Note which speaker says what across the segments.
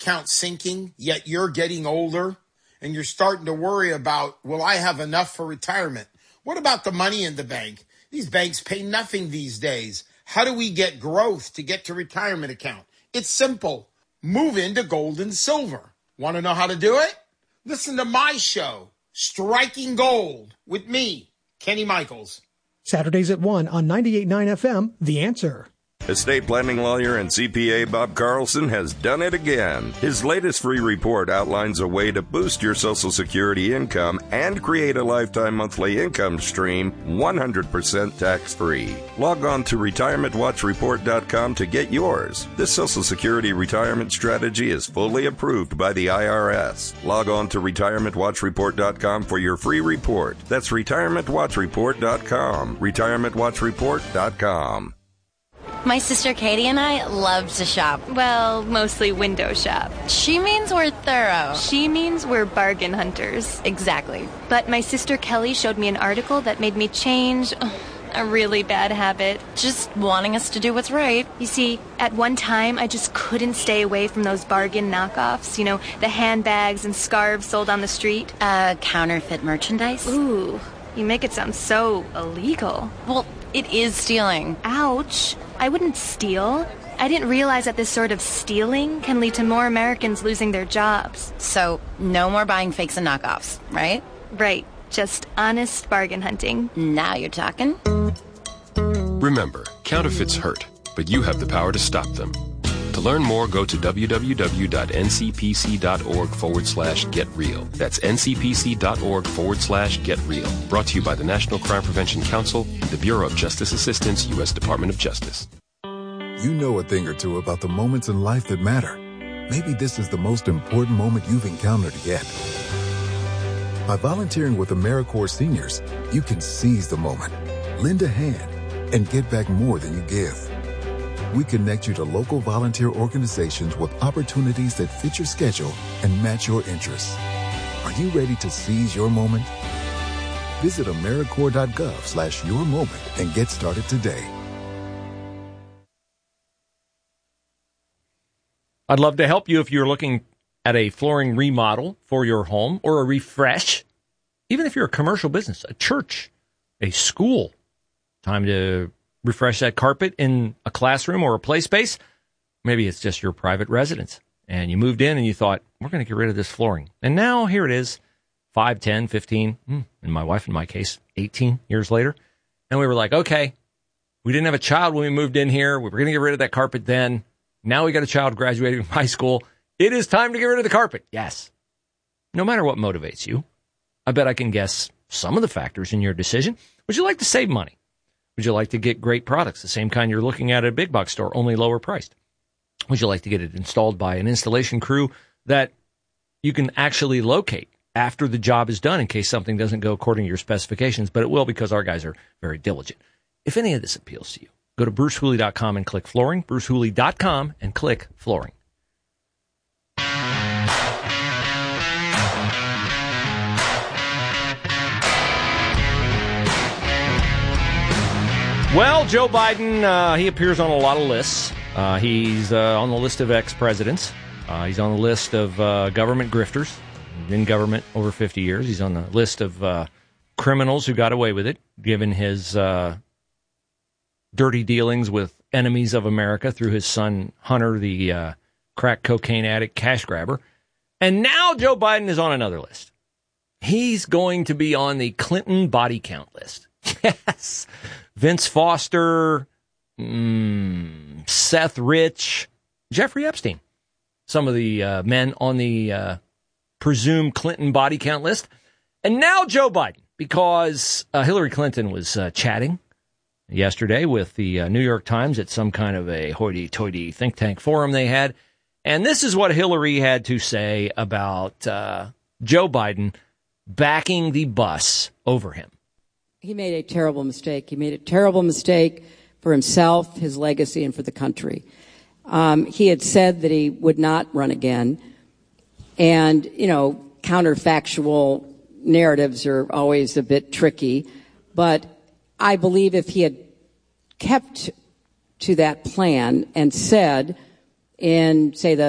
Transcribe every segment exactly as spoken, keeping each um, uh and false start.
Speaker 1: account sinking, yet you're getting older and you're starting to worry about, will I have enough for retirement? What about the money in the bank? These banks pay nothing these days. How do we get growth to get to retirement account? It's simple. Move into gold and silver. Want to know how to do it? Listen to my show, Striking Gold, with me, Kenny Michaels.
Speaker 2: Saturdays at one on ninety-eight point nine F M, The Answer.
Speaker 3: Estate planning lawyer and C P A Bob Carlson has done it again. His latest free report outlines a way to boost your Social Security income and create a lifetime monthly income stream one hundred percent tax-free. Log on to retirement watch report dot com to get yours. This Social Security retirement strategy is fully approved by the I R S. Log on to retirement watch report dot com for your free report. That's retirement watch report dot com. retirement watch report dot com.
Speaker 4: My sister Katie and I love to shop.
Speaker 5: Well, mostly window shop.
Speaker 4: She means we're thorough.
Speaker 5: She means we're bargain hunters.
Speaker 4: Exactly.
Speaker 5: But my sister Kelly showed me an article that made me change a really bad habit.
Speaker 4: Just wanting us to do what's right.
Speaker 5: You see, at one time, I just couldn't stay away from those bargain knockoffs. You know, the handbags and scarves sold on the street.
Speaker 4: Uh, counterfeit merchandise?
Speaker 5: Ooh, you make it sound so illegal.
Speaker 4: Well, it is stealing.
Speaker 5: Ouch. I wouldn't steal. I didn't realize that this sort of stealing can lead to more Americans losing their jobs.
Speaker 4: So, no more buying fakes and knockoffs, right?
Speaker 5: Right. Just honest bargain hunting.
Speaker 4: Now you're talking.
Speaker 6: Remember, counterfeits hurt, but you have the power to stop them. To learn more, go to www.ncpc.org forward slash get real. That's ncpc.org forward slash get real. Brought to you by the National Crime Prevention Council, the Bureau of Justice Assistance, U S Department of Justice.
Speaker 7: You know a thing or two about the moments in life that matter. Maybe this is the most important moment you've encountered yet. By volunteering with AmeriCorps Seniors, you can seize the moment, lend a hand, and get back more than you give. We connect you to local volunteer organizations with opportunities that fit your schedule and match your interests. Are you ready to seize your moment? Visit AmeriCorps.gov slash your moment and get started today.
Speaker 8: I'd love to help you if you're looking at a flooring remodel for your home or a refresh. Even if you're a commercial business, a church, a school, time to refresh that carpet in a classroom or a play space. Maybe it's just your private residence, and you moved in and you thought, we're going to get rid of this flooring. And now here it is, five, ten, fifteen, and my wife, in my case, eighteen years later. And we were like, okay, we didn't have a child when we moved in here. We were going to get rid of that carpet then. Now we got a child graduating from high school. It is time to get rid of the carpet. Yes. No matter what motivates you, I bet I can guess some of the factors in your decision. Would you like to save money? Would you like to get great products, the same kind you're looking at at a big box store, only lower priced? Would you like to get it installed by an installation crew that you can actually locate after the job is done in case something doesn't go according to your specifications? But it will, because our guys are very diligent. If any of this appeals to you, go to bruce hooley dot com and click flooring, bruce hooley dot com and click flooring. Well, Joe Biden, uh, he appears on a lot of lists. Uh, he's uh, on the list of ex-presidents. Uh, he's on the list of uh, government grifters. He's in government over fifty years. He's on the list of uh, criminals who got away with it, given his uh, dirty dealings with enemies of America through his son, Hunter, the uh, crack cocaine addict cash grabber. And now Joe Biden is on another list. He's going to be on the Clinton body count list. Yes. Vince Foster, mm, Seth Rich, Jeffrey Epstein. Some of the uh, men on the uh, presumed Clinton body count list. And now Joe Biden, because uh, Hillary Clinton was uh, chatting yesterday with the uh, New York Times at some kind of a hoity-toity think tank forum they had. And this is what Hillary had to say about uh, Joe Biden backing the bus over him.
Speaker 9: He made a terrible mistake. He made a terrible mistake for himself, his legacy, and for the country. Um, he had said that he would not run again. And, you know, counterfactual narratives are always a bit tricky. But I believe if he had kept to that plan and said in, say, the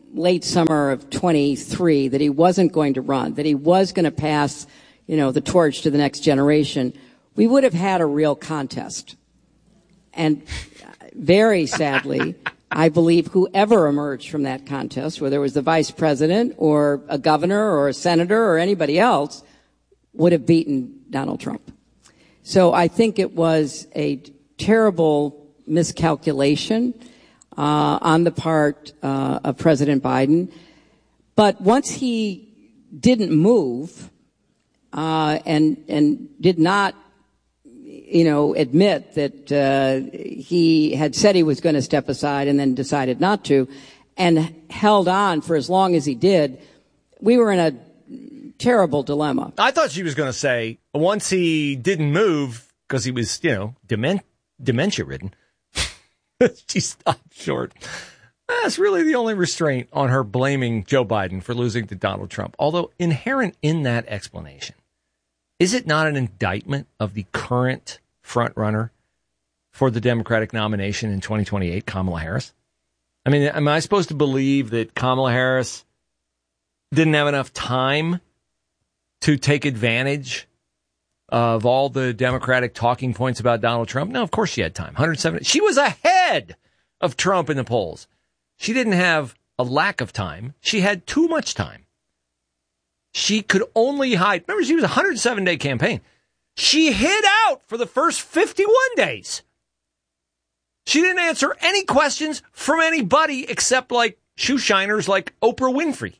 Speaker 9: late summer of twenty-three that he wasn't going to run, that he was going to pass, you know, the torch to the next generation, we would have had a real contest. And very sadly, I believe whoever emerged from that contest, whether it was the vice president or a governor or a senator or anybody else, would have beaten Donald Trump. So I think it was a terrible miscalculation uh, on the part uh, of President Biden. But once he didn't move uh, and and did not, you know, admit that uh, he had said he was going to step aside and then decided not to, and held on for as long as he did, we were in a terrible dilemma.
Speaker 8: I thought she was going to say once he didn't move because he was, you know, dement- dementia-ridden. She stopped short. That's really the only restraint on her blaming Joe Biden for losing to Donald Trump. Although inherent in that explanation, is it not an indictment of the current frontrunner for the Democratic nomination in twenty twenty-eight, Kamala Harris? I mean, am I supposed to believe that Kamala Harris didn't have enough time to take advantage of all the Democratic talking points about Donald Trump? No, of course she had time. one hundred seventy. She was ahead of Trump in the polls. She didn't have a lack of time. She had too much time. She could only hide. Remember, she was a one hundred seven day campaign. She hid out for the first fifty-one days. She didn't answer any questions from anybody except like shoe shiners like Oprah Winfrey.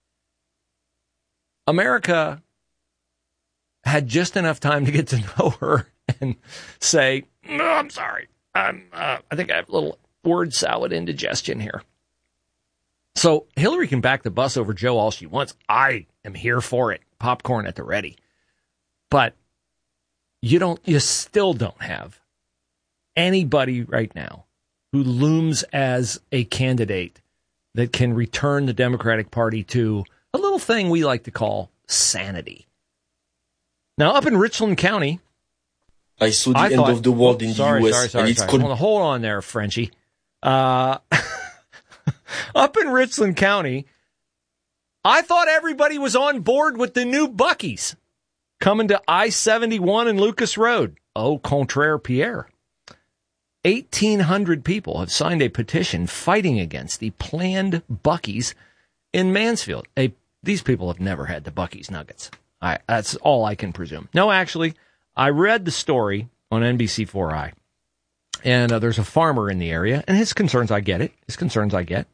Speaker 8: America had just enough time to get to know her and say, no, I'm sorry. I'm, uh, I think I have a little word salad indigestion here. So Hillary can back the bus over Joe all she wants. I am here for it. Popcorn at the ready. But you don't, you still don't have anybody right now who looms as a candidate that can return the Democratic Party to a little thing we like to call sanity. Now, up in Richland County,
Speaker 10: I saw the
Speaker 8: I
Speaker 10: end
Speaker 8: thought,
Speaker 10: of the world
Speaker 8: oh,
Speaker 10: in
Speaker 8: sorry,
Speaker 10: the U S.
Speaker 8: Sorry, sorry,
Speaker 10: and it's
Speaker 8: sorry.
Speaker 10: called...
Speaker 8: Hold on, hold on there, Frenchie. Uh, up in Richland County, I thought everybody was on board with the new Buc-ee's coming to I seventy-one and Lucas Road. Au contraire, Pierre. eighteen hundred people have signed a petition fighting against the planned Buc-ee's in Mansfield. A, these people have never had the Buc-ee's nuggets. I, that's all I can presume. No, actually, I read the story on N B C four I, and uh, there's a farmer in the area, and his concerns, I get it. His concerns, I get.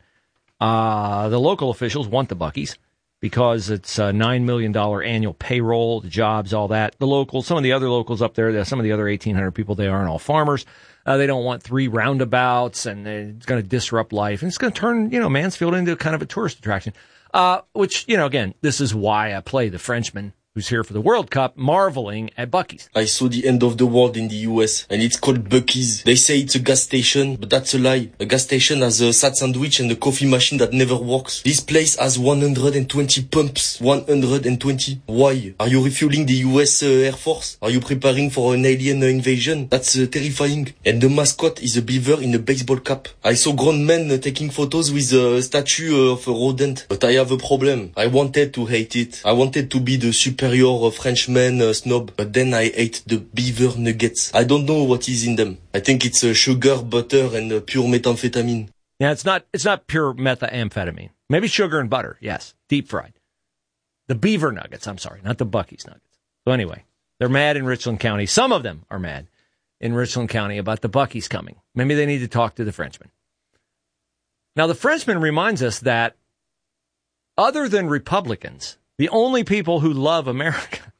Speaker 8: Uh, the local officials want the Buc-ee's because it's a nine million dollars annual payroll, the jobs, all that. The locals, some of the other locals up there, some of the other eighteen hundred people, they aren't all farmers. Uh, they don't want three roundabouts, and it's going to disrupt life. And it's going to turn, you know, Mansfield into kind of a tourist attraction. Uh, which, you know, again, this is why I play the Frenchman who's here for the World Cup, marveling at Buc-ee's.
Speaker 10: I saw the end of the world in the U S, and it's called Buc-ee's. They say it's a gas station, but that's a lie. A gas station has a sad sandwich and a coffee machine that never works. This place has one hundred twenty pumps. one hundred twenty. Why? Are you refueling the U S uh, Air Force? Are you preparing for an alien uh, invasion? That's uh, terrifying. And the mascot is a beaver in a baseball cap. I saw grown men uh, taking photos with a statue uh, of a rodent. But I have a problem. I wanted to hate it. I wanted to be the super superior Frenchman uh, snob, but then I ate the beaver nuggets. I don't know what is in them. I think it's uh, sugar, butter, and uh, pure methamphetamine.
Speaker 8: Yeah, it's not it's not pure methamphetamine. Maybe sugar and butter, yes, deep fried. The beaver nuggets, I'm sorry, not the Buc-ee's nuggets. So anyway, they're mad in Richland County. Some of them are mad in Richland County about the Buc-ee's coming. Maybe they need to talk to the Frenchman. Now, the Frenchman reminds us that other than Republicans, the only people who love America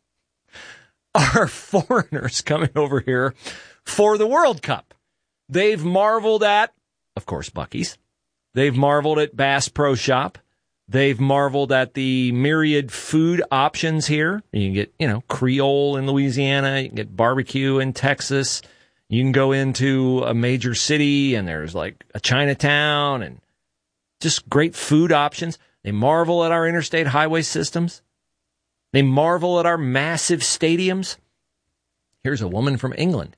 Speaker 8: are foreigners coming over here for the World Cup. They've marveled at, of course, Buc-ee's. They've marveled at Bass Pro Shop. They've marveled at the myriad food options here. You can get, you know, Creole in Louisiana. You can get barbecue in Texas. You can go into a major city and there's like a Chinatown and just great food options. They marvel at our interstate highway systems. They marvel at our massive stadiums. Here's a woman from England.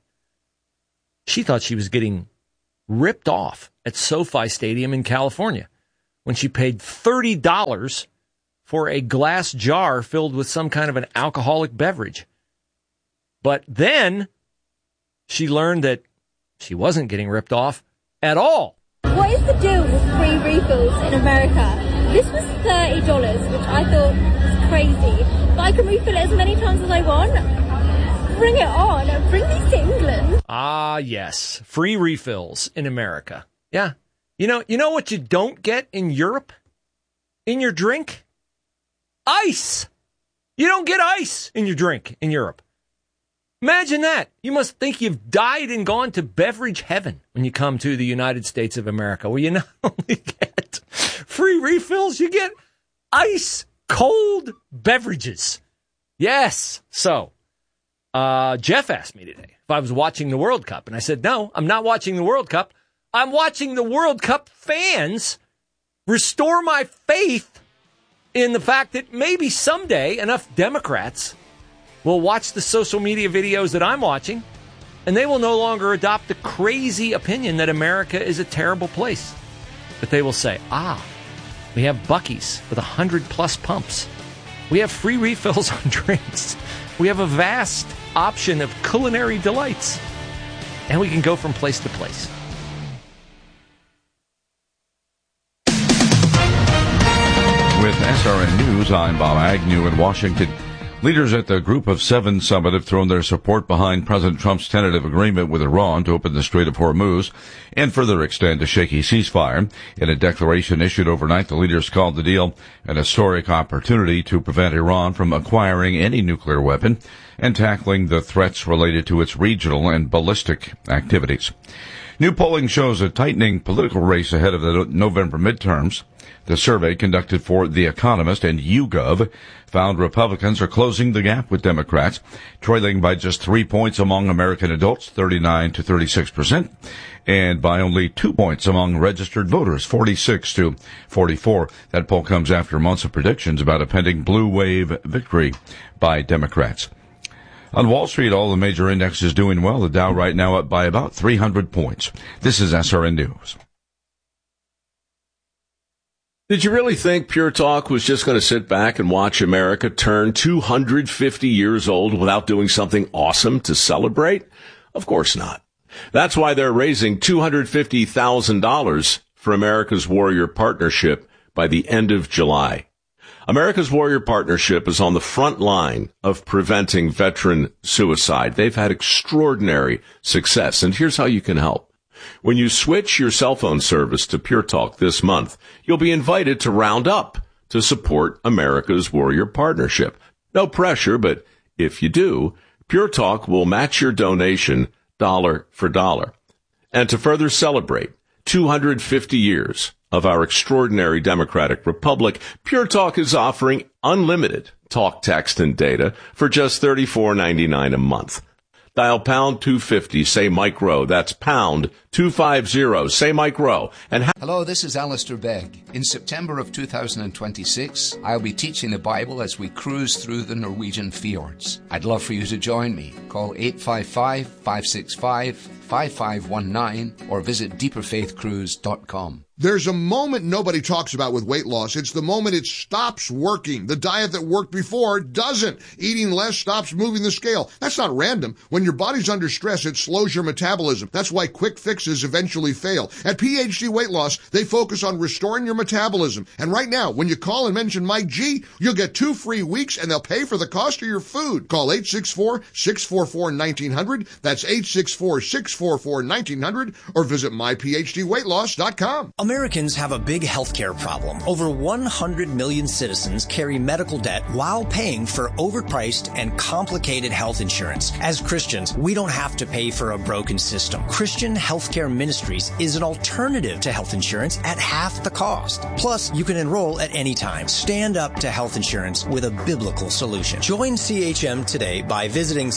Speaker 8: She thought she was getting ripped off at SoFi Stadium in California, when she paid thirty dollars for a glass jar filled with some kind of an alcoholic beverage. But then she learned that she wasn't getting ripped off at all.
Speaker 11: What is the deal with free refills in America? This was thirty dollars, which I thought was crazy. But I can refill it as many times as I want. Bring it on. Bring these to England.
Speaker 8: Ah, yes. Free refills in America. Yeah. You know, you know what you don't get in Europe? In your drink? Ice. You don't get ice in your drink in Europe. Imagine that. You must think you've died and gone to beverage heaven when you come to the United States of America, where you not only get free refills, you get ice cold beverages. Yes. So, uh, Jeff asked me today if I was watching the World Cup, and I said, no, I'm not watching the World Cup. I'm watching the World Cup fans restore my faith in the fact that maybe someday enough Democrats will watch the social media videos that I'm watching, and they will no longer adopt the crazy opinion that America is a terrible place. But they will say, ah, we have Buc-ee's with one hundred plus pumps. We have free refills on drinks. We have a vast option of culinary delights. And we can go from place to place.
Speaker 12: With S R N News, I'm Bob Agnew in Washington. Leaders at the Group of Seven summit have thrown their support behind President Trump's tentative agreement with Iran to open the Strait of Hormuz and further extend a shaky ceasefire. In a declaration issued overnight, the leaders called the deal an historic opportunity to prevent Iran from acquiring any nuclear weapon and tackling the threats related to its regional and ballistic activities. New polling shows a tightening political race ahead of the November midterms. The survey conducted for The Economist and YouGov found Republicans are closing the gap with Democrats, trailing by just three points among American adults, thirty-nine to thirty-six percent, and by only two points among registered voters, forty-six to forty-four. That poll comes after months of predictions about a pending blue wave victory by Democrats. On Wall Street, all the major indexes doing well. The Dow right now up by about three hundred points. This is S R N News.
Speaker 13: Did you really think Pure Talk was just going to sit back and watch America turn two hundred fifty years old without doing something awesome to celebrate? Of course not. That's why they're raising two hundred fifty thousand dollars for America's Warrior Partnership by the end of July. America's Warrior Partnership is on the front line of preventing veteran suicide. They've had extraordinary success, and here's how you can help. When you switch your cell phone service to Pure Talk this month, you'll be invited to round up to support America's Warrior Partnership. No pressure, but if you do, Pure Talk will match your donation dollar for dollar. And to further celebrate two hundred fifty years of our extraordinary democratic republic, Pure Talk is offering unlimited talk, text, and data for just thirty-four ninety-nine a month. Dial pound two fifty, say Mike Rowe. That's pound two fifty, say Mike Rowe. And ha-
Speaker 14: Hello, this is Alistair Begg. In September of two thousand twenty-six, I'll be teaching the Bible as we cruise through the Norwegian fjords. I'd love for you to join me. Call eight five five, five six five, five five one nine or visit deeper faith cruise dot com.
Speaker 15: There's a moment nobody talks about with weight loss. It's the moment it stops working. The diet that worked before doesn't. Eating less stops moving the scale. That's not random. When your body's under stress, it slows your metabolism. That's why quick fixes eventually fail. At P H D Weight Loss, they focus on restoring your metabolism. And right now, when you call and mention Mike G, you'll get two free weeks and they'll pay for the cost of your food. Call eight six four, six four four, one nine zero zero. That's eight six four, six four four, one nine zero zero or visit my p h d weight loss dot com.
Speaker 16: Americans have a big healthcare problem. Over one hundred million citizens carry medical debt while paying for overpriced and complicated health insurance. As Christians, we don't have to pay for a broken system. Christian Healthcare Ministries is an alternative to health insurance at half the cost. Plus, you can enroll at any time. Stand up to health insurance with a biblical solution. Join C H M today by visiting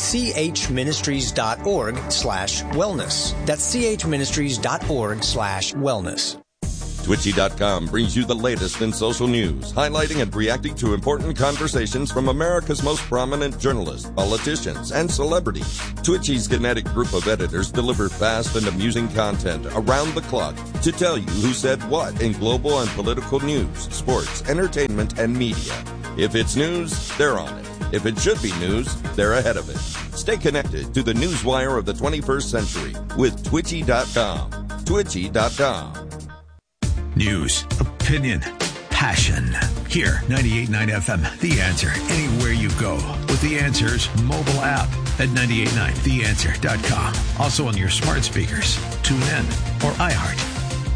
Speaker 16: chministries.org slash wellness. That's chministries.org slash wellness.
Speaker 3: Twitchy dot com brings you the latest in social news, highlighting and reacting to important conversations from America's most prominent journalists, politicians, and celebrities. Twitchy's kinetic group of editors deliver fast and amusing content around the clock to tell you who said what in global and political news, sports, entertainment, and media. If it's news, they're on it. If it should be news, they're ahead of it. Stay connected to the newswire of the twenty-first century with Twitchy dot com. Twitchy dot com.
Speaker 17: News, opinion, passion. Here, ninety-eight point nine F M, The Answer. Anywhere you go with The Answer's mobile app at nine eight nine the answer dot com. Also on your smart speakers, tune in, or iHeart.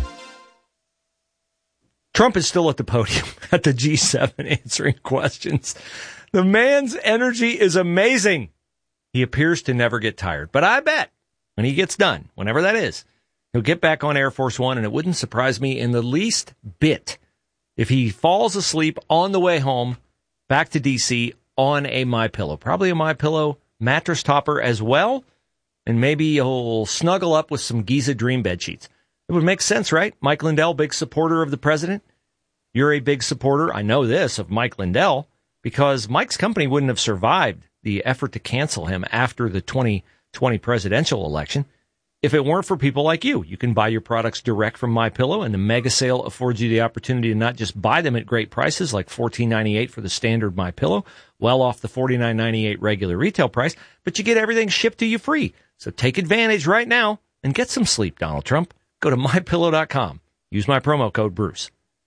Speaker 8: Trump is still at the podium at the G seven answering questions. The man's energy is amazing. He appears to never get tired. But I bet when he gets done, whenever that is, he'll get back on Air Force One, and it wouldn't surprise me in the least bit if he falls asleep on the way home back to D C on a MyPillow. Probably a MyPillow mattress topper as well, and maybe he'll snuggle up with some Giza Dream bed sheets. It would make sense, right? Mike Lindell, big supporter of the president. You're a big supporter, I know this, of Mike Lindell, because Mike's company wouldn't have survived the effort to cancel him after the twenty twenty presidential election if it weren't for people like you. You can buy your products direct from MyPillow, and the mega sale affords you the opportunity to not just buy them at great prices like fourteen ninety-eight for the standard MyPillow, well off the forty-nine ninety-eight regular retail price, but you get everything shipped to you free. So take advantage right now and get some sleep, Donald Trump. Go to my pillow dot com. Use my promo code Bruce.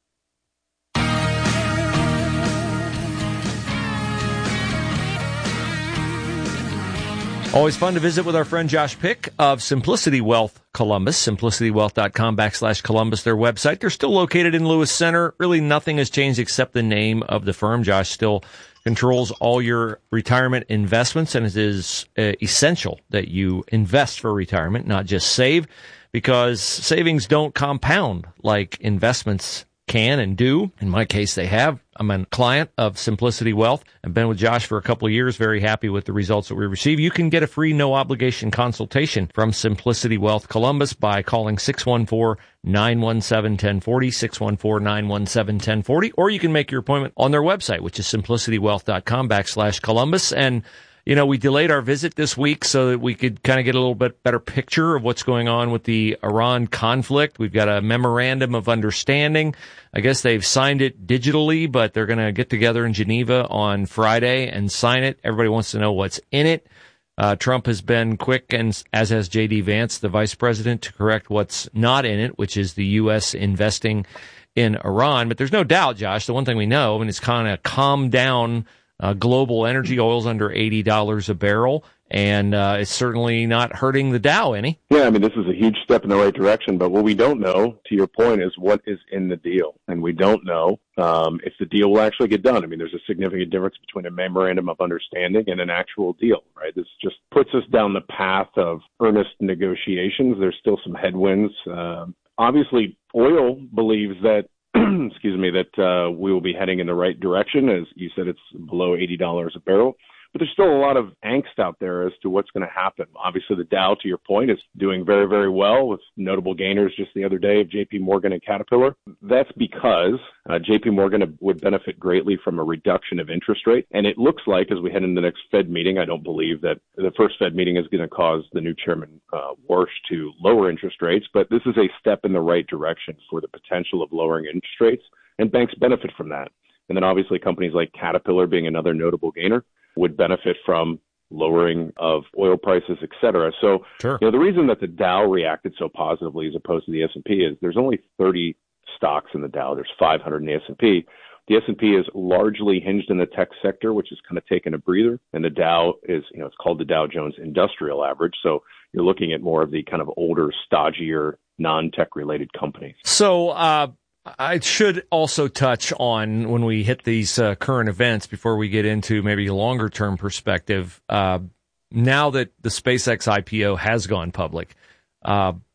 Speaker 8: Always fun to visit with our friend Josh Pick of Simplicity Wealth Columbus, simplicity wealth dot com backslash Columbus, their website. They're still located in Lewis Center. Really nothing has changed except the name of the firm. Josh still controls all your retirement investments, and it is uh, essential that you invest for retirement, not just save, because savings don't compound like investments can and do. In my case, they have. I'm a client of Simplicity Wealth. I've been with Josh for a couple of years, very happy with the results that we receive. You can get a free no-obligation consultation from Simplicity Wealth Columbus by calling six one four, nine one seven, one zero four zero, six one four, nine one seven, one zero four zero, or you can make your appointment on their website, which is simplicity wealth dot com backslash Columbus. And you know, we delayed our visit this week so that we could kind of get a little bit better picture of what's going on with the Iran conflict. We've got a memorandum of understanding. I guess they've signed it digitally, but they're going to get together in Geneva on Friday and sign it. Everybody wants to know what's in it. Uh, Trump has been quick, and as has J D. Vance, the vice president, to correct what's not in it, which is the U S investing in Iran. But there's no doubt, Josh, the one thing we know, and it's kind of calmed down Uh, global energy oil's under eighty dollars a barrel, and uh, it's certainly not hurting the Dow any.
Speaker 18: Yeah, I mean, this is a huge step in the right direction, but what we don't know, to your point, is what is in the deal. And we don't know um, if the deal will actually get done. I mean, there's a significant difference between a memorandum of understanding and an actual deal, right? This just puts us down the path of earnest negotiations. There's still some headwinds. Um, obviously, oil believes that excuse me, that uh, we will be heading in the right direction. As you said, it's below eighty dollars a barrel. But there's still a lot of angst out there as to what's going to happen. Obviously, the Dow, to your point, is doing very, very well with notable gainers just the other day of J P. Morgan and Caterpillar. That's because uh, J P. Morgan would benefit greatly from a reduction of interest rate. And it looks like as we head into the next Fed meeting, I don't believe that the first Fed meeting is going to cause the new chairman, uh, Warsh, to lower interest rates. But this is a step in the right direction for the potential of lowering interest rates, and banks benefit from that. And then obviously companies like Caterpillar being another notable gainer would benefit from lowering of oil prices, et cetera. So
Speaker 8: sure.
Speaker 18: you know, the reason that the Dow reacted so positively as opposed to the S and P is there's only thirty stocks in the Dow. There's five hundred in the S and P. The S and P is largely hinged in the tech sector, which has kind of taken a breather. And the Dow is, you know, it's called the Dow Jones Industrial Average. So you're looking at more of the kind of older, stodgier, non-tech related companies.
Speaker 8: So, uh, I should also touch on, when we hit these uh, current events, before we get into maybe a longer-term perspective, uh, now that the SpaceX I P O has gone public, uh,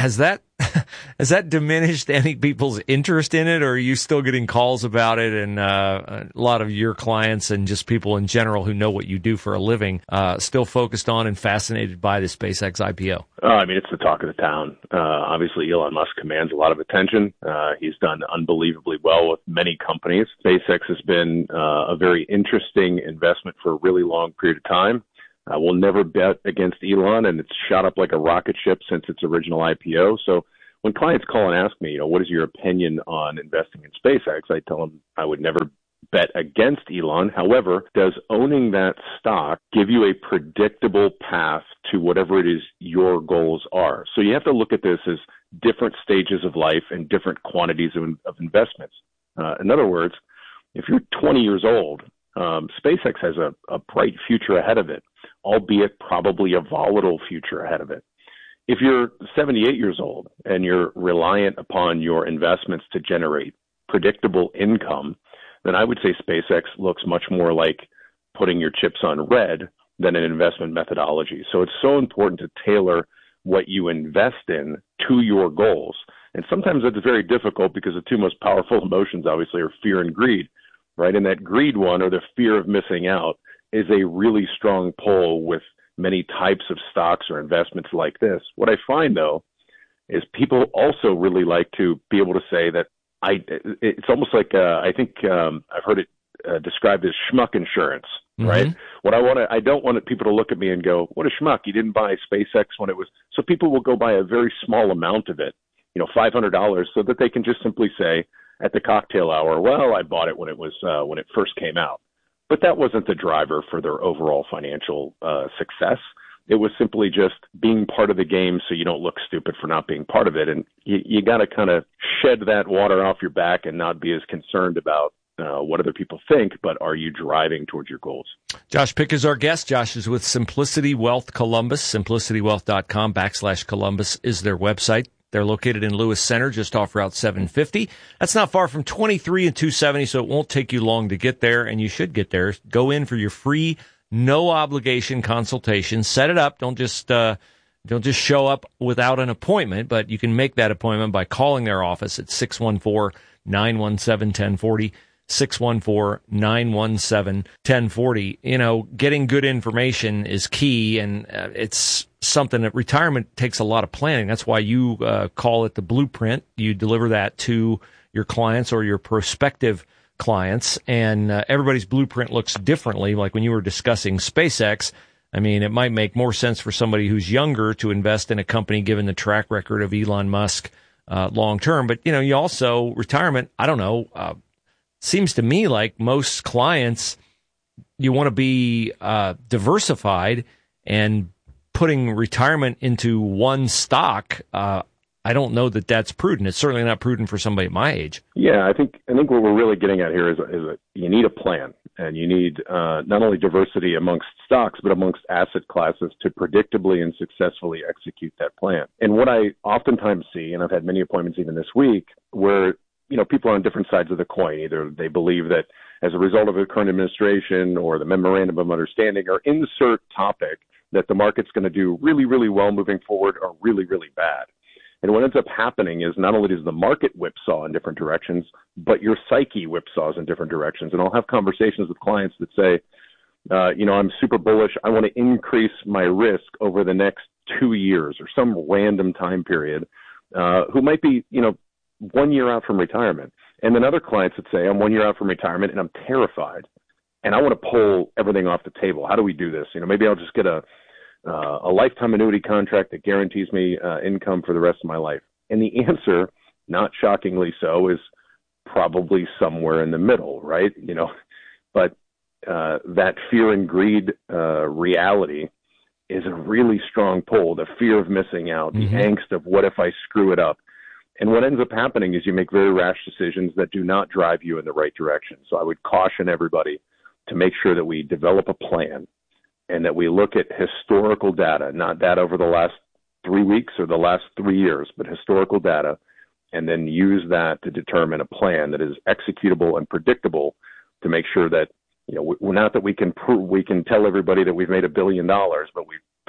Speaker 8: has that has that diminished any people's interest in it, or are you still getting calls about it? And uh, a lot of your clients and just people in general who know what you do for a living uh, still focused on and fascinated by the SpaceX I P O?
Speaker 18: Uh, I mean, it's the talk of the town. Uh, obviously, Elon Musk commands a lot of attention. Uh, he's done unbelievably well with many companies. SpaceX has been uh, a very interesting investment for a really long period of time. Uh, we'll never bet against Elon, and it's shot up like a rocket ship since its original I P O. So when clients call and ask me, you know, what is your opinion on investing in SpaceX, I tell them I would never bet against Elon. However, does owning that stock give you a predictable path to whatever it is your goals are? So you have to look at this as different stages of life and different quantities of, of investments. Uh, in other words, if you're twenty years old, um, SpaceX has a, a bright future ahead of it, albeit probably a volatile future ahead of it. If you're seventy-eight years old and you're reliant upon your investments to generate predictable income, then I would say SpaceX looks much more like putting your chips on red than an investment methodology. So it's so important to tailor what you invest in to your goals. And sometimes it's very difficult because the two most powerful emotions, obviously, are fear and greed, right? And that greed one, or the fear of missing out, is a really strong pull with many types of stocks or investments like this. What I find, though, is people also really like to be able to say that I, it's almost like, uh, I think um, I've heard it uh, described as schmuck insurance, mm-hmm. right? What I want to, I don't want people to look at me and go, what a schmuck, you didn't buy SpaceX when it was, so people will go buy a very small amount of it, you know, five hundred dollars, so that they can just simply say at the cocktail hour, well, I bought it when it was, uh, when it first came out. But that wasn't the driver for their overall financial uh, success. It was simply just being part of the game so you don't look stupid for not being part of it. And you, you got to kind of shed that water off your back and not be as concerned about uh, what other people think, but are you driving towards your goals?
Speaker 8: Josh Pick is our guest. Josh is with Simplicity Wealth Columbus. SimplicityWealth.com backslash Columbus is their website. They're located in Lewis Center, just off Route seven fifty. That's not far from twenty-three and two seventy, so it won't take you long to get there, and you should get there. Go in for your free, no-obligation consultation. Set it up. Don't just uh, don't just show up without an appointment, but you can make that appointment by calling their office at six one four, nine one seven, one oh four oh, six one four, nine one seven, one oh four oh. You know, getting good information is key, and uh, it's something that retirement takes a lot of planning. That's why you uh, call it the blueprint. You deliver that to your clients or your prospective clients, and uh, everybody's blueprint looks differently. Like when you were discussing SpaceX, I mean, it might make more sense for somebody who's younger to invest in a company given the track record of Elon Musk uh, long term. But, you know, you also, retirement, I don't know, uh, seems to me like most clients, you want to be uh, diversified, and putting retirement into one stock, uh, I don't know that that's prudent. It's certainly not prudent for somebody my age.
Speaker 18: Yeah, I think I think what we're really getting at here is, is a, you need a plan, and you need uh, not only diversity amongst stocks, but amongst asset classes to predictably and successfully execute that plan. And what I oftentimes see, and I've had many appointments even this week, where you know people are on different sides of the coin. Either they believe that as a result of the current administration or the memorandum of understanding, or insert topic, that the market's going to do really, really well moving forward, or really, really bad. And what ends up happening is not only does the market whipsaw in different directions, but your psyche whipsaws in different directions. And I'll have conversations with clients that say, uh, you know, I'm super bullish. I want to increase my risk over the next two years or some random time period, uh, who might be, you know, one year out from retirement. And then other clients that say, I'm one year out from retirement and I'm terrified and I want to pull everything off the table. How do we do this? You know, maybe I'll just get a, Uh, a lifetime annuity contract that guarantees me uh, income for the rest of my life. And the answer, not shockingly so, is probably somewhere in the middle, right? You know, but uh, that fear and greed uh, reality is a really strong pull. The fear of missing out, mm-hmm. the angst of what if I screw it up. And what ends up happening is you make very rash decisions that do not drive you in the right direction. So I would caution everybody to make sure that we develop a plan, and that we look at historical data, not data over the last three weeks or the last three years, but historical data, and then use that to determine a plan that is executable and predictable to make sure that, you know, we're not that we can prove, we can tell everybody that we've made a billion dollars, but we've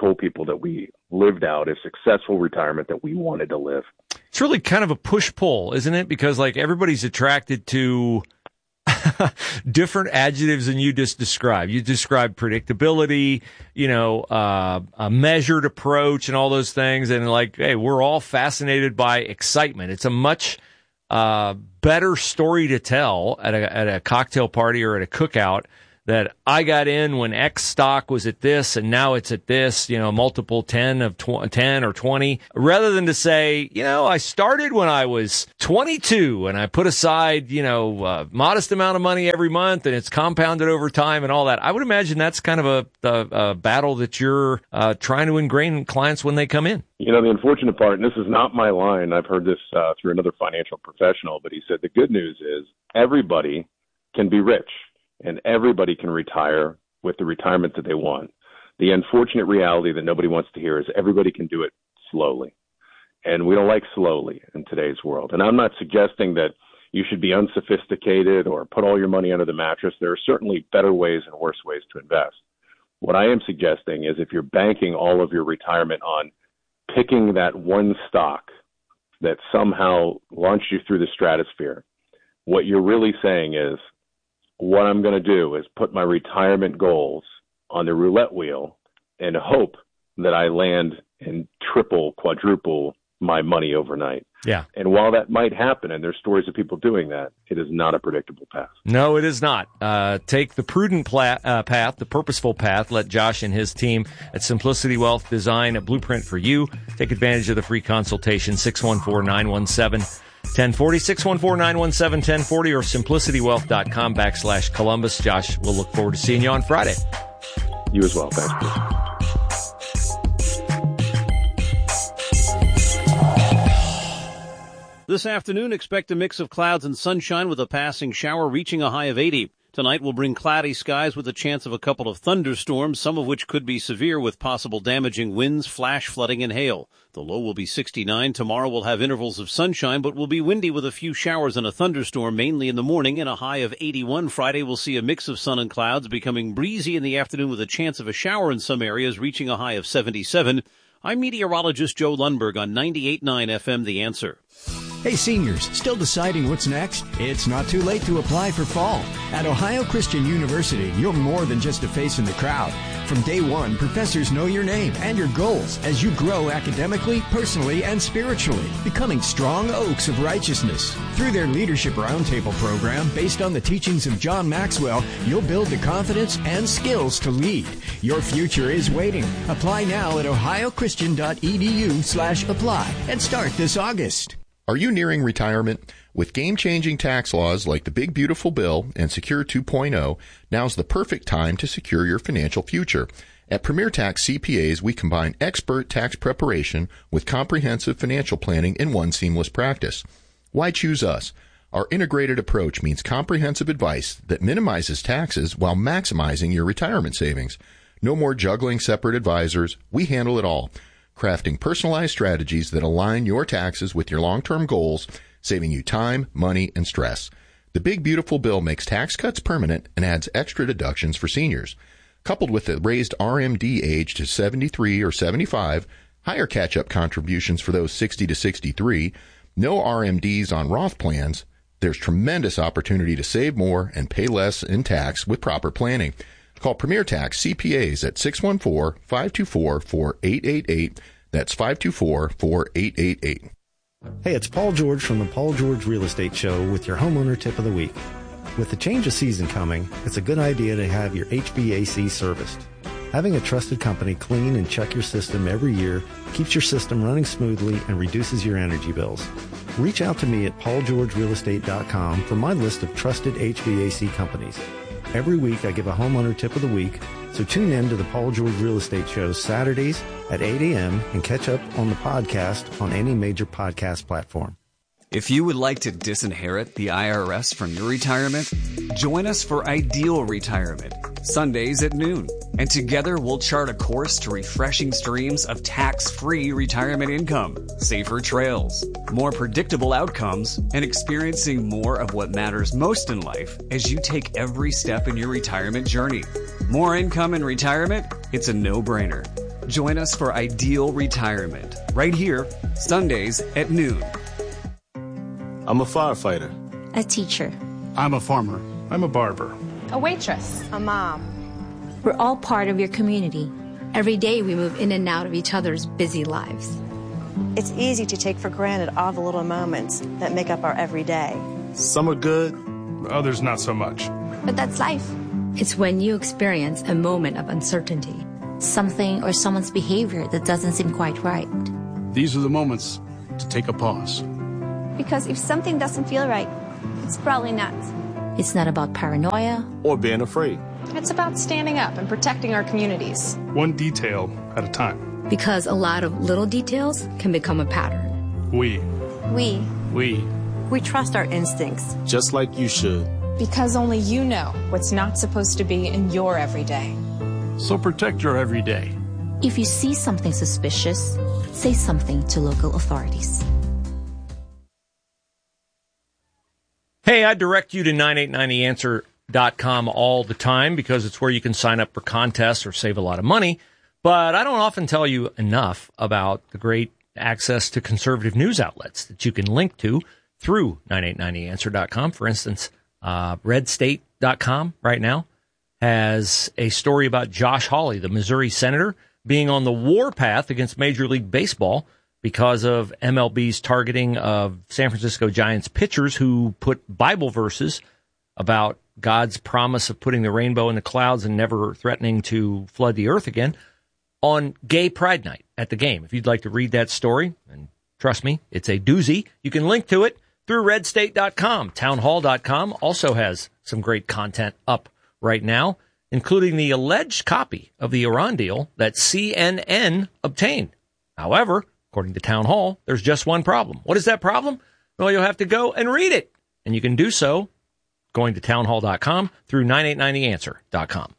Speaker 18: told people that we lived out a successful retirement that we wanted to live.
Speaker 8: It's really kind of a push-pull, isn't it? Because, like, everybody's attracted to different adjectives than you just described. You described predictability, you know, uh, a measured approach and all those things. And, like, hey, we're all fascinated by excitement. It's a much uh, better story to tell at a, at a cocktail party or at a cookout that I got in when X stock was at this and now it's at this, you know, multiple ten of tw- ten or twenty, rather than to say, you know, I started when I was twenty-two and I put aside, you know, a modest amount of money every month and it's compounded over time and all that. I would imagine that's kind of a, a, a battle that you're uh, trying to ingrain clients when they come in.
Speaker 18: You know, the unfortunate part, and this is not my line, I've heard this uh, through another financial professional, but he said the good news is everybody can be rich. And everybody can retire with the retirement that they want. The unfortunate reality that nobody wants to hear is everybody can do it slowly. And we don't like slowly in today's world. And I'm not suggesting that you should be unsophisticated or put all your money under the mattress. There are certainly better ways and worse ways to invest. What I am suggesting is if you're banking all of your retirement on picking that one stock that somehow launched you through the stratosphere, what you're really saying is, what I'm going to do is put my retirement goals on the roulette wheel and hope that I land and triple, quadruple my money overnight.
Speaker 8: Yeah.
Speaker 18: And while that might happen, and there's stories of people doing that, it is not a predictable path.
Speaker 8: No, it is not. Uh, take the prudent pla- uh, path, the purposeful path. Let Josh and his team at Simplicity Wealth design a blueprint for you. Take advantage of the free consultation, six one four, nine one seven, ten forty, six one four, nine one seven, ten forty, or simplicitywealth.com backslash Columbus. Josh, we'll look forward to seeing you on Friday.
Speaker 18: You as well. Thanks, Bruce.
Speaker 19: This afternoon, expect a mix of clouds and sunshine with a passing shower reaching a high of eighty. Tonight will bring cloudy skies with a chance of a couple of thunderstorms, some of which could be severe with possible damaging winds, flash flooding, and hail. The low will be sixty-nine. Tomorrow will have intervals of sunshine, but will be windy with a few showers and a thunderstorm, mainly in the morning, and a high of eighty-one. Friday will see a mix of sun and clouds, becoming breezy in the afternoon with a chance of a shower in some areas, reaching a high of seventy-seven. I'm meteorologist Joe Lundberg on ninety-eight point nine F M, The Answer.
Speaker 2: Hey seniors, still deciding what's next? It's not too late to apply for fall. At Ohio Christian University, you're more than just a face in the crowd. From day one, professors know your name and your goals as you grow academically, personally, and spiritually, becoming strong oaks of righteousness. Through their Leadership Roundtable program, based on the teachings of John Maxwell, you'll build the confidence and skills to lead. Your future is waiting. Apply now at ohiochristian.edu slash apply and start this August.
Speaker 20: Are you nearing retirement? With game-changing tax laws like the Big Beautiful Bill and Secure two point oh, now's the perfect time to secure your financial future. At Premier Tax C P As, we combine expert tax preparation with comprehensive financial planning in one seamless practice. Why choose us? Our integrated approach means comprehensive advice that minimizes taxes while maximizing your retirement savings. No more juggling separate advisors. We handle it all, crafting personalized strategies that align your taxes with your long-term goals, saving you time, money, and stress. The Big Beautiful Bill makes tax cuts permanent and adds extra deductions for seniors. Coupled with the raised R M D age to seventy-three or seventy-five, higher catch-up contributions for those sixty to sixty-three, no R M Ds on Roth plans, there's tremendous opportunity to save more and pay less in tax with proper planning. Call Premier Tax C P As at six one four, five two four, four eight eight eight. That's five two four, four eight eight eight.
Speaker 21: Hey, it's Paul George from the Paul George Real Estate Show with your homeowner tip of the week. With the change of season coming, it's a good idea to have your H V A C serviced. Having a trusted company clean and check your system every year keeps your system running smoothly and reduces your energy bills. Reach out to me at paul george real estate dot com for my list of trusted H V A C companies. Every week I give a homeowner tip of the week, so tune in to the Paul George Real Estate Show Saturdays at eight a.m. and catch up on the podcast on any major podcast platform.
Speaker 22: If you would like to disinherit the I R S from your retirement, join us for Ideal Retirement, Sundays at noon. And together we'll chart a course to refreshing streams of tax-free retirement income, safer trails, more predictable outcomes, and experiencing more of what matters most in life as you take every step in your retirement journey. More income in retirement? It's a no-brainer. Join us for Ideal Retirement, right here, Sundays at noon.
Speaker 1: I'm a firefighter.
Speaker 5: A teacher.
Speaker 1: I'm a farmer. I'm a barber.
Speaker 5: A waitress. A mom. We're all part of your community.
Speaker 23: Every day we move in and out of each other's busy lives.
Speaker 24: It's easy to take for granted all the little moments that make up our everyday.
Speaker 1: Some are good, others not so much.
Speaker 23: But that's life. It's when you experience a moment of uncertainty.
Speaker 5: Something or someone's behavior that doesn't seem quite right.
Speaker 1: These are the moments to take a pause.
Speaker 11: Because if something doesn't feel right, it's probably not.
Speaker 5: It's not about paranoia
Speaker 1: or being afraid.
Speaker 23: It's about standing up and protecting our communities.
Speaker 1: One detail at a time.
Speaker 23: Because a lot of little details can become a pattern.
Speaker 1: We.
Speaker 24: We.
Speaker 1: We.
Speaker 24: We trust our instincts.
Speaker 1: Just like you should.
Speaker 23: Because only you know what's not supposed to be in your everyday.
Speaker 1: So protect your everyday.
Speaker 5: If you see something suspicious, say something to local authorities.
Speaker 8: Hey, I direct you to nine eight nine the answer dot com all the time because it's where you can sign up for contests or save a lot of money. But I don't often tell you enough about the great access to conservative news outlets that you can link to through nine eight nine the answer dot com. For instance, uh, red state dot com right now has a story about Josh Hawley, the Missouri senator, being on the warpath against Major League Baseball because of M L B's targeting of San Francisco Giants pitchers who put Bible verses about God's promise of putting the rainbow in the clouds and never threatening to flood the earth again on Gay Pride Night at the game. If you'd like to read that story, and trust me, it's a doozy, you can link to it through red state dot com. townhall dot com also has some great content up right now, including the alleged copy of the Iran deal that C N N obtained. However, according to Town Hall, there's just one problem. What is that problem? Well, you'll have to go and read it. And you can do so going to townhall dot com through nine eight nine the answer dot com.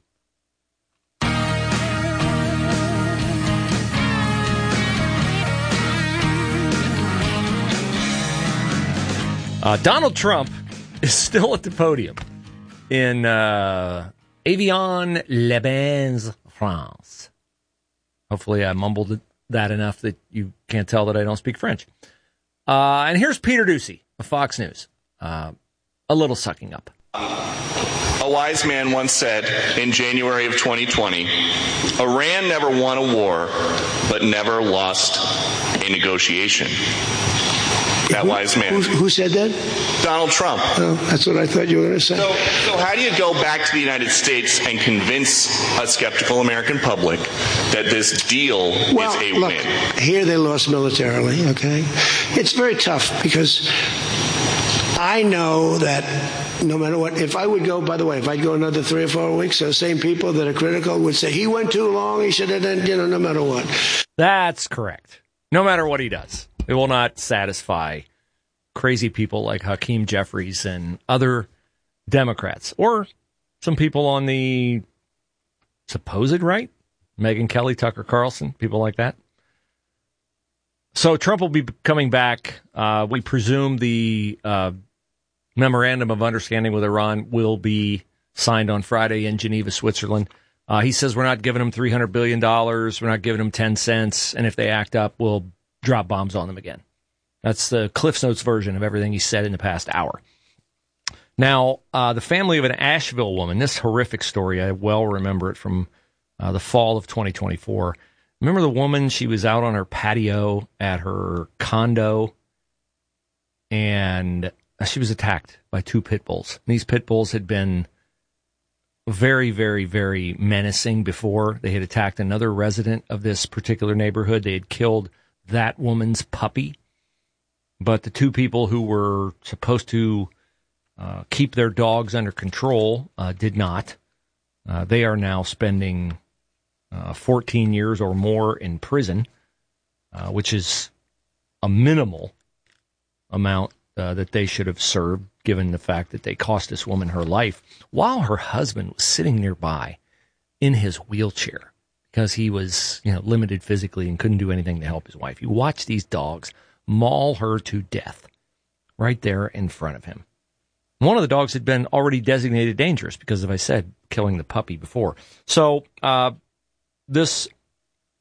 Speaker 8: Uh, Donald Trump is still at the podium in uh, Evian les Bains, France. Hopefully I mumbled that enough that you can't tell that I don't speak French. Uh, and here's Peter Doocy of Fox News. Uh, a little sucking up.
Speaker 25: A wise man once said in January of twenty twenty, Iran never won a war, but never lost a negotiation. That
Speaker 26: who,
Speaker 25: wise man.
Speaker 26: Who, who said that?
Speaker 25: Donald Trump.
Speaker 26: Oh, that's what I thought you were going to say.
Speaker 25: So, so how do you go back to the United States and convince a skeptical American public that this deal
Speaker 26: well,
Speaker 25: is a
Speaker 26: look,
Speaker 25: win?
Speaker 26: Here they lost militarily, okay? It's very tough because I know that no matter what, if I would go, by the way, if I'd go another three or four weeks, those same people that are critical would say, he went too long, he should have done, you know, no matter what.
Speaker 8: That's correct. No matter what he does. It will not satisfy crazy people like Hakeem Jeffries and other Democrats, or some people on the supposed right, Megyn Kelly, Tucker Carlson, people like that. So Trump will be coming back. Uh, we presume the uh, memorandum of understanding with Iran will be signed on Friday in Geneva, Switzerland. Uh, he says we're not giving them three hundred billion dollars. We're not giving them ten cents. And if they act up, we'll drop bombs on them again. That's the Cliff's Notes version of everything he said in the past hour. Now, uh, the family of an Asheville woman, this horrific story, I well remember it from uh, the fall of twenty twenty-four. Remember the woman, she was out on her patio at her condo, and she was attacked by two pit bulls. And these pit bulls had been very, very, very menacing before. They had attacked another resident of this particular neighborhood. They had killed that woman's puppy. But the two people who were supposed to uh, keep their dogs under control uh, did not. Uh, they are now spending uh, fourteen years or more in prison, uh, which is a minimal amount uh, that they should have served, given the fact that they cost this woman her life while her husband was sitting nearby in his wheelchair because he was, you know, limited physically and couldn't do anything to help his wife. You watch these dogs maul her to death right there in front of him. One of the dogs had been already designated dangerous because, as I said, killing the puppy before. So uh, this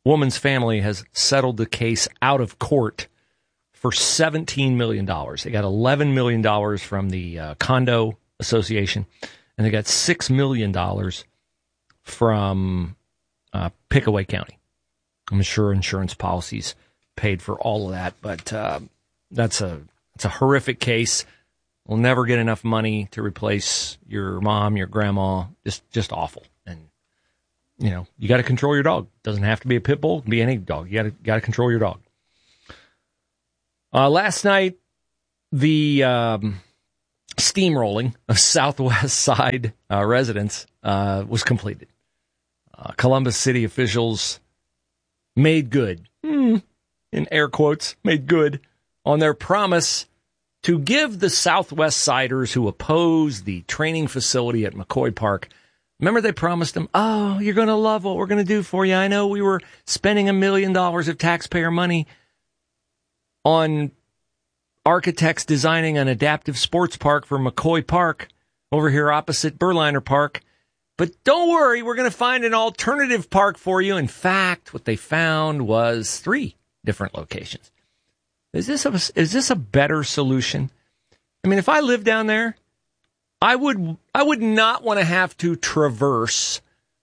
Speaker 8: woman's family has settled the case out of court for seventeen million dollars. They got eleven million dollars from the uh, condo association, and they got six million dollars from uh, Pickaway County. I'm sure insurance policies paid for all of that, but uh, that's a it's a horrific case. We'll never get enough money to replace your mom, your grandma. Just just awful. And you know, you got to control your dog. Doesn't have to be a pit bull. It can be any dog. You got to got to control your dog. Uh, last night, the um, steamrolling of Southwest Side uh, residents uh, was completed. Uh, Columbus City officials made good, mm, in air quotes, made good on their promise to give the Southwest Siders who oppose the training facility at McCoy Park. Remember they promised them, oh, you're going to love what we're going to do for you. I know we were spending a million dollars of taxpayer money on architects designing an adaptive sports park for McCoy Park over here opposite Berliner Park. But don't worry, we're going to find an alternative park for you. In fact, what they found was three different locations. Is this a, is this a better solution? I mean, if I lived down there, I would I would not want to have to traverse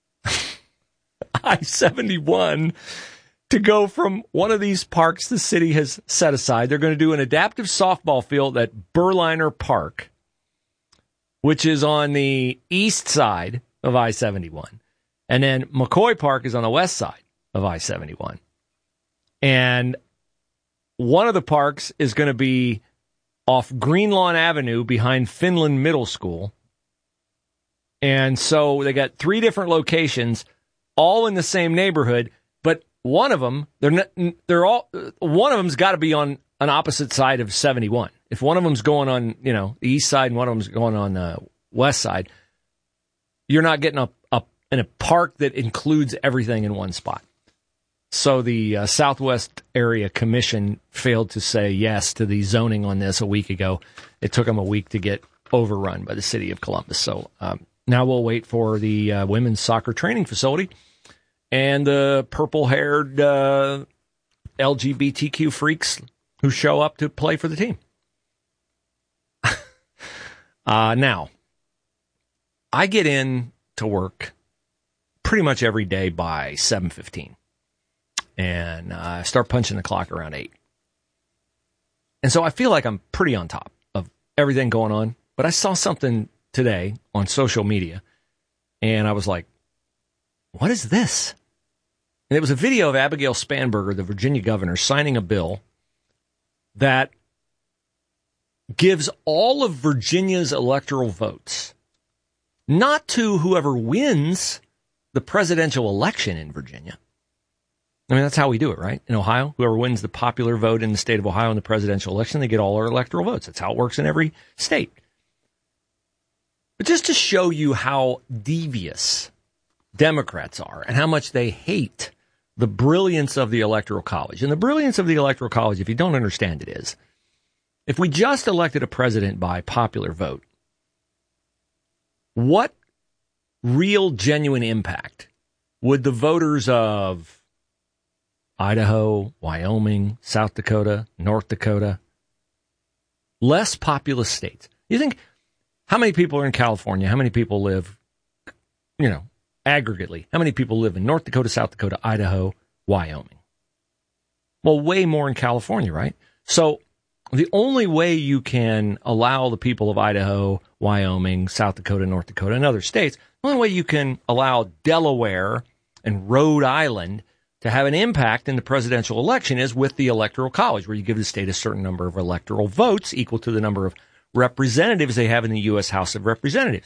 Speaker 8: I seventy-one to go from one of these parks the city has set aside. They're going to do an adaptive softball field at Berliner Park, which is on the east side of I seventy-one. And then McCoy Park is on the west side of I seventy-one. And one of the parks is going to be off Greenlawn Avenue behind Finland Middle School. And so they got three different locations, all in the same neighborhood, but one of them, they're not, they're all, one of them's got to be on an opposite side of seventy-one. If one of them's going on, you know, the east side and one of them's going on the west side, you're not getting a, a in a park that includes everything in one spot. So the uh, Southwest Area Commission failed to say yes to the zoning on this a week ago. It took them a week to get overrun by the city of Columbus. So um, now we'll wait for the uh, women's soccer training facility and the purple-haired uh, L G B T Q freaks who show up to play for the team. uh, now, I get in to work pretty much every day by seven fifteen. And I uh, start punching the clock around eight. And so I feel like I'm pretty on top of everything going on. But I saw something today on social media, and I was like, what is this? And it was a video of Abigail Spanberger, the Virginia governor, signing a bill that gives all of Virginia's electoral votes, not to whoever wins the presidential election in Virginia. I mean, that's how we do it, right? In Ohio, whoever wins the popular vote in the state of Ohio in the presidential election, they get all our electoral votes. That's how it works in every state. But just to show you how devious Democrats are and how much they hate the brilliance of the Electoral College. And the brilliance of the Electoral College, if you don't understand it, is if we just elected a president by popular vote, what real, genuine impact would the voters of Idaho, Wyoming, South Dakota, North Dakota, less populous states? You think, how many people are in California? How many people live, you know, aggregately? How many people live in North Dakota, South Dakota, Idaho, Wyoming? Well, way more in California, right? So the only way you can allow the people of Idaho, Wyoming, South Dakota, North Dakota, and other states, the only way you can allow Delaware and Rhode Island to have an impact in the presidential election is with the Electoral College, where you give the state a certain number of electoral votes equal to the number of representatives they have in the U S House of Representatives.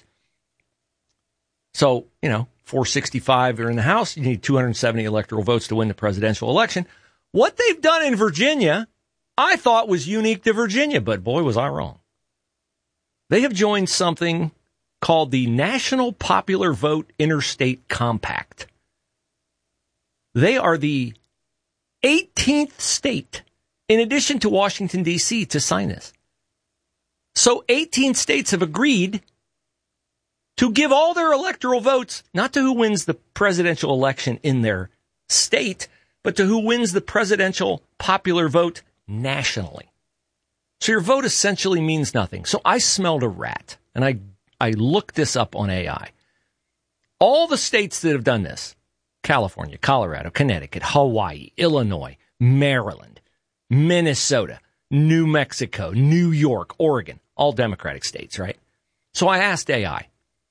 Speaker 8: So, you know, four sixty-five are in the House. You need two hundred seventy electoral votes to win the presidential election. What they've done in Virginia, I thought was unique to Virginia, but boy, was I wrong. They have joined something called the National Popular Vote Interstate Compact. They are the eighteenth state, in addition to Washington, D C, to sign this. So eighteen states have agreed to give all their electoral votes, not to who wins the presidential election in their state, but to who wins the presidential popular vote nationally. So your vote essentially means nothing. So I smelled a rat, and I, I looked this up on A I. All the states that have done this, California, Colorado, Connecticut, Hawaii, Illinois, Maryland, Minnesota, New Mexico, New York, Oregon, all Democratic states, right? So I asked A I,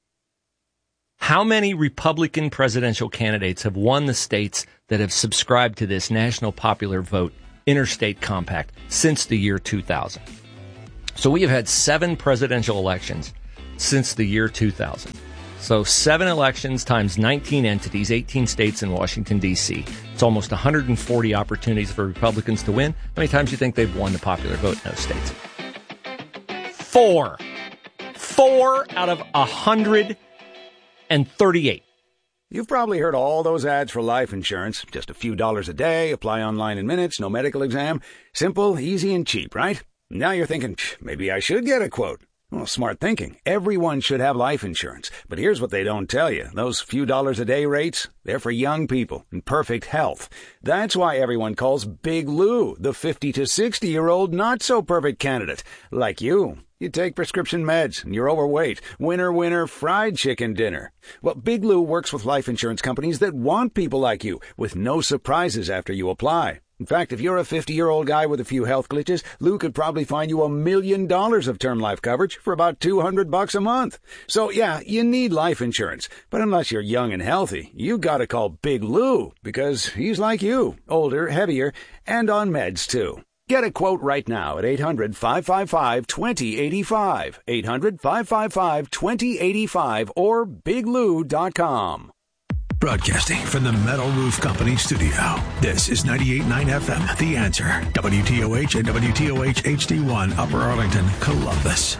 Speaker 8: how many Republican presidential candidates have won the states that have subscribed to this national popular vote interstate compact since the year two thousand? So we have had seven presidential elections since the year two thousand. So seven elections times nineteen entities, eighteen states and Washington, D C. It's almost one hundred forty opportunities for Republicans to win. How many times do you think they've won the popular vote in those states? Four. Four out of one hundred thirty-eight.
Speaker 4: You've probably heard all those ads for life insurance. Just a few dollars a day, apply online in minutes, no medical exam. Simple, easy, and cheap, right? Now you're thinking, maybe I should get a quote. Well, smart thinking. Everyone should have life insurance. But here's what they don't tell you. Those few dollars a day rates, they're for young people in perfect health. That's why everyone calls Big Lou the fifty to sixty-year-old not-so-perfect candidate. Like you. You take prescription meds, and you're overweight. Winner, winner, fried chicken dinner. Well, Big Lou works with life insurance companies that want people like you, with no surprises after you apply. In fact, if you're a fifty-year-old guy with a few health glitches, Lou could probably find you a million dollars of term life coverage for about two hundred bucks a month. So, yeah, you need life insurance. But unless you're young and healthy, you gotta call Big Lou, because he's like you, older, heavier, and on meds, too. Get a quote right now at eight hundred, five five five, two zero eight five, eight hundred, five five five, two zero eight five, or big lou dot com.
Speaker 17: Broadcasting from the Metal Roof Company studio. This is ninety-eight point nine F M, The Answer. W T O H and W T O H H D one, Upper Arlington, Columbus.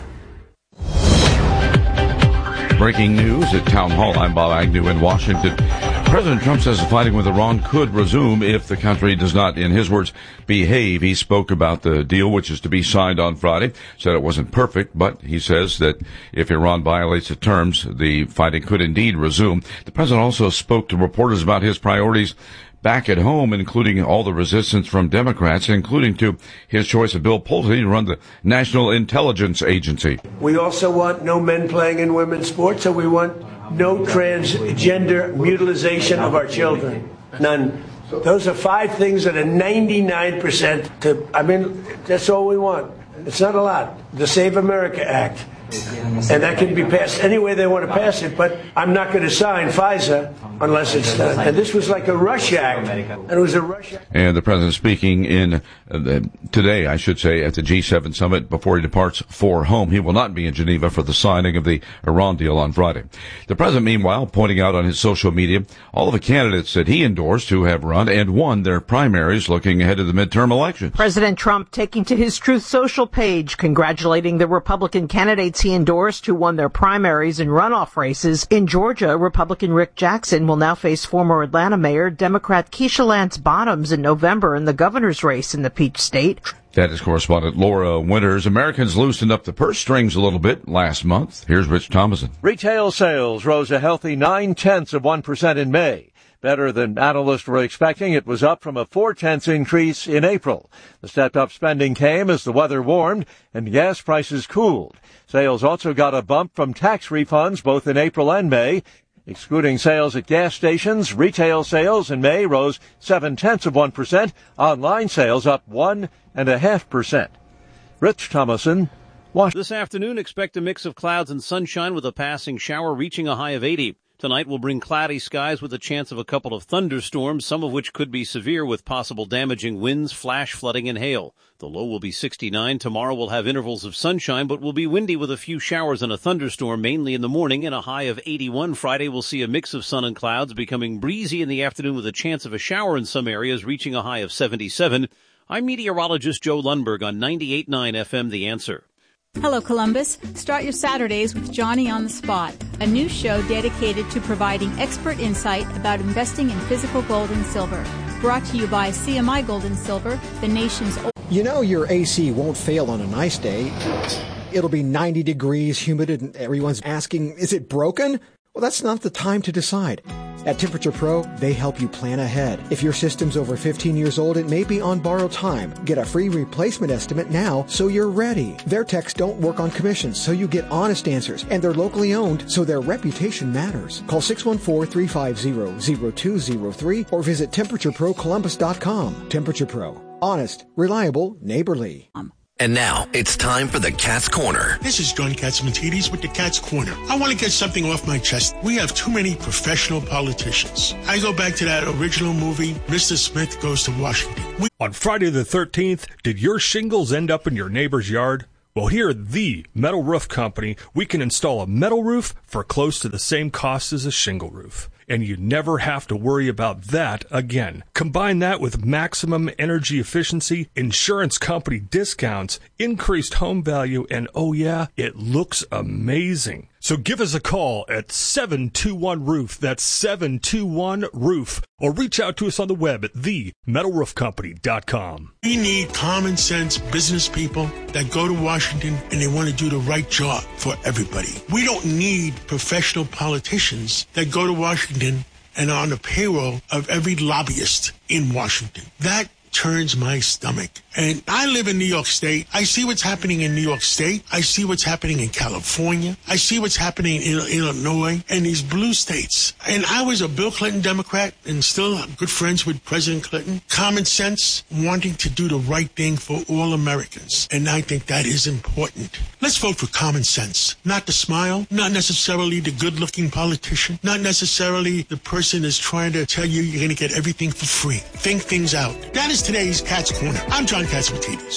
Speaker 6: Breaking news at Town Hall. I'm Bob Agnew in Washington. President Trump says the fighting with Iran could resume if the country does not, in his words, behave. He spoke about the deal, which is to be signed on Friday, said it wasn't perfect, but he says that if Iran violates the terms, the fighting could indeed resume. The president also spoke to reporters about his priorities back at home, including all the resistance from Democrats, including to his choice of Bill Pulte to run the National Intelligence Agency.
Speaker 26: We also want no men playing in women's sports, so we want no transgender mutilization of our children. None. Those are five things that are ninety-nine percent to, I mean, that's all we want. It's not a lot. The Save America Act. And that can be passed any way they want to pass it, but I'm not going to sign FISA unless it's done. And this was like a rush act, and it was a rush act.
Speaker 6: And the president speaking in uh, the, today, I should say, at the G seven summit before he departs for home. He will not be in Geneva for the signing of the Iran deal on Friday. The president, meanwhile, pointing out on his social media all of the candidates that he endorsed who have run and won their primaries looking ahead to the midterm elections.
Speaker 7: President Trump taking to his Truth Social page, congratulating the Republican candidates he endorsed who won their primaries and runoff races. In Georgia, Republican Rick Jackson will now face former Atlanta Mayor Democrat Keisha Lance Bottoms in November in the governor's race in the Peach State.
Speaker 6: That is correspondent Laura Winters. Americans loosened up the purse strings a little bit last month. Here's Rich Thomason.
Speaker 9: Retail sales rose a healthy nine-tenths of one percent in May. Better than analysts were expecting. It was up from a four-tenths increase in April. The stepped-up spending came as the weather warmed and gas prices cooled. Sales also got a bump from tax refunds both in April and May. Excluding sales at gas stations, retail sales in May rose seven-tenths of one percent. Online sales up one and a half percent. Rich Thomason, Washington.
Speaker 19: This afternoon, expect a mix of clouds and sunshine with a passing shower reaching a high of eighty. Tonight will bring cloudy skies with a chance of a couple of thunderstorms, some of which could be severe with possible damaging winds, flash flooding, and hail. The low will be sixty-nine. Tomorrow will have intervals of sunshine, but will be windy with a few showers and a thunderstorm, mainly in the morning, and a high of eighty-one. Friday will see a mix of sun and clouds, becoming breezy in the afternoon with a chance of a shower in some areas, reaching a high of seventy-seven. I'm meteorologist Joe Lundberg on ninety-eight point nine F M The Answer.
Speaker 10: Hello, Columbus. Start your Saturdays with Johnny on the Spot, a new show dedicated to providing expert insight about investing in physical gold and silver. Brought to you by C M I Gold and Silver, the nation's oldest.
Speaker 12: You know your A C won't fail on a nice day. It'll be ninety degrees, humid, and everyone's asking, is it broken? Well, that's not the time to decide. At Temperature Pro, they help you plan ahead. If your system's over fifteen years old, it may be on borrowed time. Get a free replacement estimate now so you're ready. Their techs don't work on commissions, so you get honest answers. And they're locally owned, so their reputation matters. Call six one four, three five zero, zero two zero three or visit temperature pro columbus dot com. Temperature Pro. Honest, reliable, neighborly.
Speaker 3: And now, it's time for the Cat's Corner.
Speaker 13: This is John Catsimatidis with the Cat's Corner. I want to get something off my chest. We have too many professional politicians. I go back to that original movie, Mister Smith Goes to Washington. We-
Speaker 1: On Friday the thirteenth, did your shingles end up in your neighbor's yard? Well, here at the Metal Roof Company, we can install a metal roof for close to the same cost as a shingle roof. And you never have to worry about that again. Combine that with maximum energy efficiency, insurance company discounts, increased home value, and oh yeah, it looks amazing. So give us a call at seven two one roof. That's seven two one roof. Or reach out to us on the web at the metal roof company dot com.
Speaker 13: We need common sense business people that go to Washington and they want to do the right job for everybody. We don't need professional politicians that go to Washington and are on the payroll of every lobbyist in Washington. That turns my stomach. And I live in New York State. I see what's happening in New York State. I see what's happening in California. I see what's happening in Illinois and these blue states. And I was a Bill Clinton Democrat and still good friends with President Clinton. Common sense, wanting to do the right thing for all Americans. And I think that is important. Let's vote for common sense. Not the smile, not necessarily the good-looking politician, not necessarily the person that's trying to tell you you're going to get everything for free. Think things out. That is today's Cat's Corner. I'm John Catsimatidis.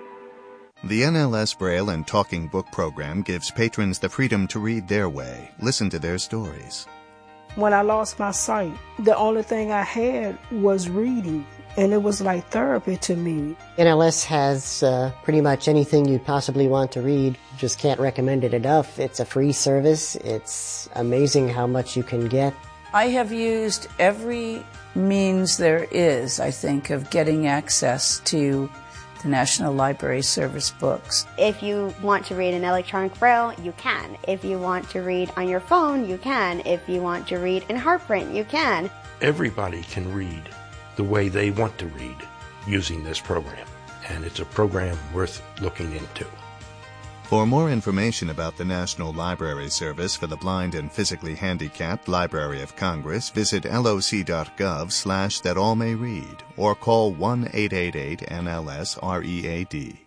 Speaker 14: The N L S Braille and Talking Book program gives patrons the freedom to read their way, listen to their stories.
Speaker 15: When I lost my sight, the only thing I had was reading, and it was like therapy to me.
Speaker 16: N L S has uh, pretty much anything you'd possibly want to read. Just can't recommend it enough. It's a free service. It's amazing how much you can get.
Speaker 18: I have used every means there is, I think, of getting access to the National Library Service books.
Speaker 27: If you want to read in electronic braille, you can. If you want to read on your phone, you can. If you want to read in Heartprint, you can.
Speaker 28: Everybody can read the way they want to read using this program, and it's a program worth looking into.
Speaker 14: For more information about the National Library Service for the Blind and Physically Handicapped Library of Congress, visit loc.gov slash that all may read or call one eight eight eight N L S R E A D.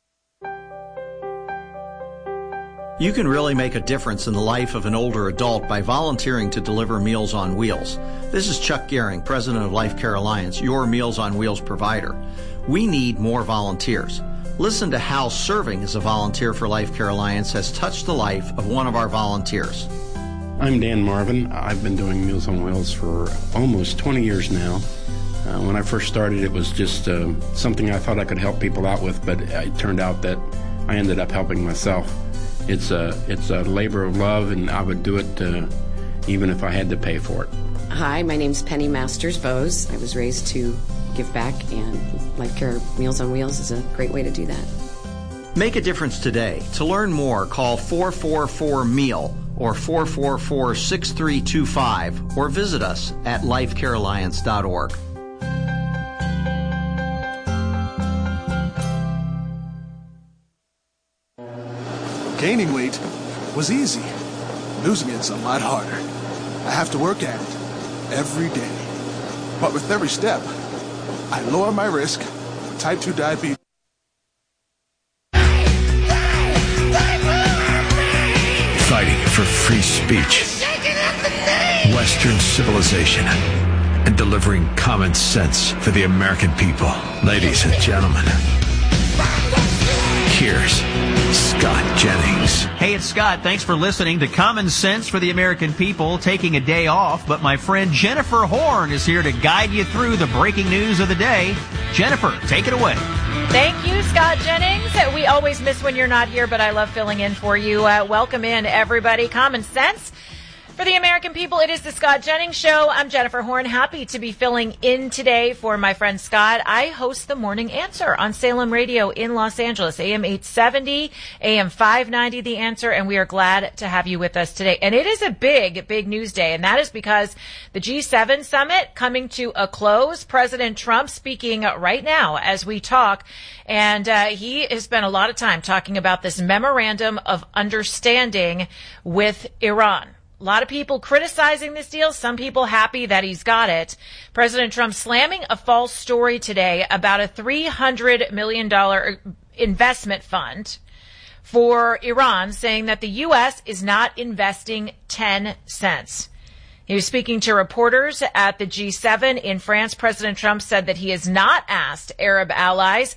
Speaker 29: You can really make a difference in the life of an older adult by volunteering to deliver Meals on Wheels. This is Chuck Gehring, president of Life Care Alliance, your Meals on Wheels provider. We need more volunteers. Listen to how serving as a volunteer for Life Care Alliance has touched the life of one of our volunteers.
Speaker 30: I'm Dan Marvin. I've been doing Meals on Wheels for almost twenty years now. Uh, when I first started, it was just uh, something I thought I could help people out with, but it turned out that I ended up helping myself. It's a, it's a labor of love, and I would do it uh, even if I had to pay for it.
Speaker 31: Hi, my name's Penny Masters-Bose. I was raised to give back, and Life Care Meals on Wheels is a great way to do that.
Speaker 29: Make a difference today. To learn more, call four four four M E A L or four four four, six three two five or visit us at life care alliance dot org.
Speaker 32: Gaining weight was easy. Losing it's a lot harder. I have to work at it every day. But with every step, I lower my risk of type two diabetes.
Speaker 17: Fighting for free speech, Western civilization, and delivering common sense for the American people. Ladies and gentlemen, here's Scott Jennings.
Speaker 33: Hey, it's Scott. Thanks for listening to Common Sense for the American People, taking a day off, but my friend Jennifer Horn is here to guide you through the breaking news of the day. Jennifer, take it away.
Speaker 34: Thank you, Scott Jennings. We always miss when you're not here, but I love filling in for you. Uh, welcome in, everybody. Common Sense For the American people, it is the Scott Jennings Show. I'm Jennifer Horn, happy to be filling in today for my friend Scott. I host the Morning Answer on Salem Radio in Los Angeles, A M eight seventy, A M five ninety, The Answer, and we are glad to have you with us today. And it is a big, big news day, and that is because the G seven summit coming to a close. President Trump speaking right now as we talk, and uh, he has spent a lot of time talking about this memorandum of understanding with Iran. A lot of people criticizing this deal, some people happy that he's got it. President Trump slamming a false story today about a three hundred million dollars investment fund for Iran, saying that the U S is not investing ten cents. He was speaking to reporters at the G seven in France. President Trump said that he has not asked Arab allies